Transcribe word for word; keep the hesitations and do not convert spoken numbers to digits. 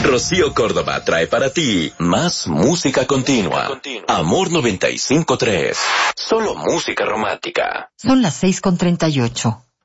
Rocío Córdoba trae para ti más música continua. Amor noventa y cinco punto tres. Solo música romántica. Son las seis con treinta y ocho.